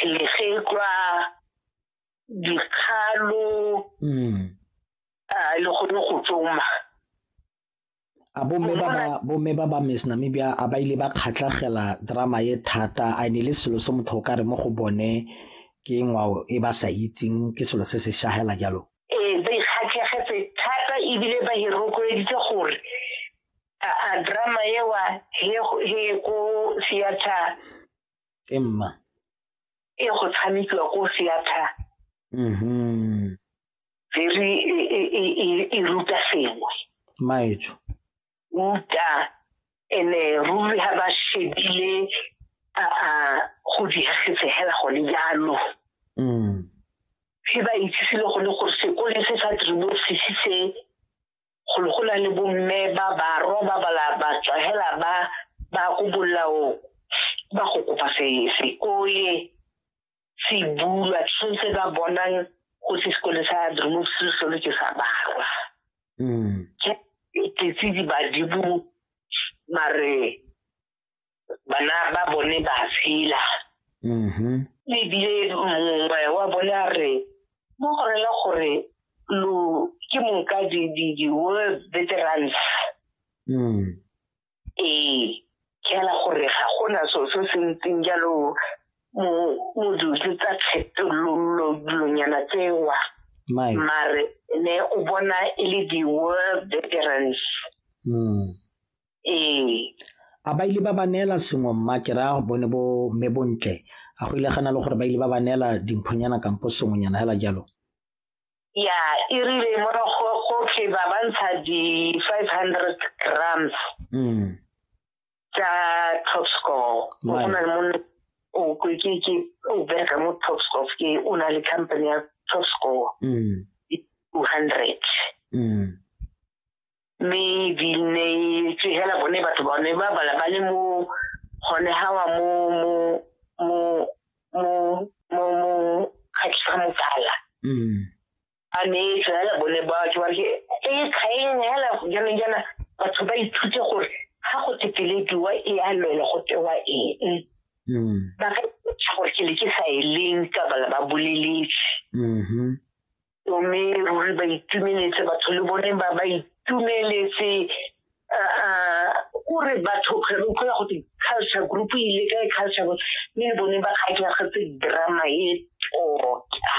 le gekwa dikhalo le go tsoma bomme ba Miss Namibia a ba ile ba kgatlhagela drama ye thata a ne le selo se motho ka re mo go bone ke ngwao e ba sa itseng ke selo se se shahela jalo ba ikgatlhegetse thata ebile ba hirokoeditse gore a drama yewa he ko theater emma e go tshamekiwa ko theater very e ruta sengwe maetso ruta ene ruri ha ba shebile go di hagetse hela go le jalo ba itsise le go le gore sekole se sa Dreamworks se go la le bomme ba roba ba tswa hela ba go bolao ba go kopa sekole se bula tshwantse ba bonang go se sekole sa Dreamworks se le ke sa barwa ke tsi ba dibu mare bana ba bone ba fila le bile wa bona re mo gore la gore lo ke monka di world veterans ke la gore ga gona so se ntseng jalo mo dutse tsa kgethololo nyana tsewa mare ne o bona ile di world veterans a ba ile ba banela sengwe mma ke ra bone bo mebontle a go ile gana le gore ba ile ba banela dimphonyana kampo sengwenyana hela jalo ya irile mo go ke ba bantsha di 500 grams tsa top score mo na mo o ke bereka mo top score ke una le company ya top score 200 me dine ke hela bone batho ba ne ba bala ba le mo gone hawa mo khatsa mo kala ane hela bone ba tswa ke khaeng hela jana batho ba ithute gore ha go tepelediwa e a lwela go tewa ba ka gore ke le ke sa eleng ka bala ba boleletse o me ruri ba itumeletse batho le bone ba itumeletse gore batho kgere go ya go di culture group ile ka culture me bone ba kgatlhagetse drama e tota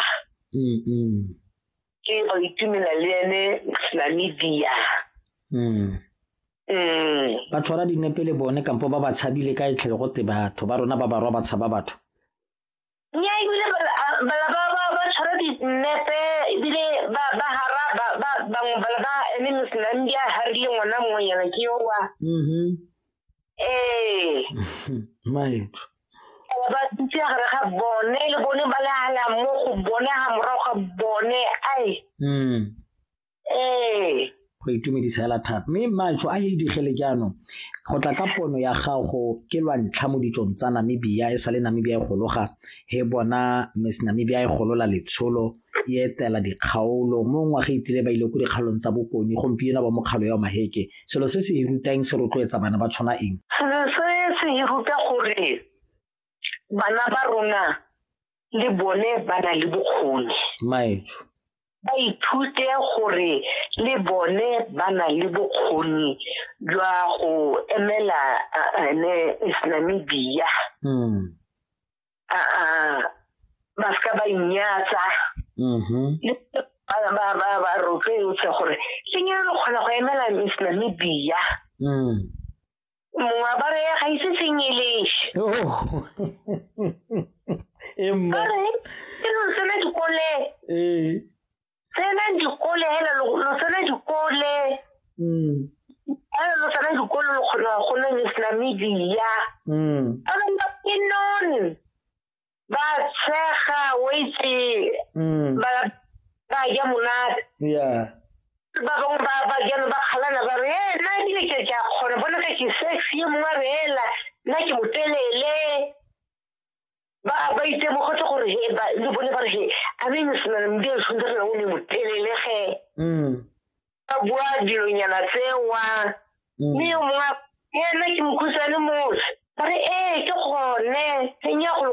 ke ba itumela le ene Namibia ba tshwara dinepe le bone kampo ba tshabile ka itlhele go te batho ba rona ba barwa ba tshaba batho nya ile ba tshwara dinepe ile ba hara ba ene Namibia harile ngwana mo yana ke yo wa maetro ba tsi gare ga bone le bone ba le hala mo go bone ha morago ga bone ai go itumedisa hela thata mme matsho a e digele jaanong go tla ka pono ya gago ke lwa ntlha mo ditsong tsa Namibia e sale Namibia e gologa he bona Miss Namibia e golola letsholo e etela dikgaolo mo ngwa ge itile ba ile go dikgalong tsa bokoni gompieno ba mokgalo ya maheke selo se se irutang se rotloetsa bana ba tshwana eng se iruta gore bana ba rona le bone bana le bokgoni maetso ba ithute gore le bone bana le bokgoni jwa go emela Namibia ba ska ba inyatsa ba rotloetse gore le nyana le kgona go emela Namibia mongwe ba re ga ise senyeleshe emma ke no sena dikole sena dikole hela lo sena dikole lo sena dikole lo kgona go nna Namibia non ba tshega weitse ba ja monate ba bang ba jana ba khalana ba re na dile ke ja khona bona ke sexy mo rela na ke motelele ba itse mo go gore he ba le bone ba re he a me sena mdi o sondre o ne motelele ge ba bua dilo nyana tsewa me o mo yena ke mkhusane mo ba re ke gone nya go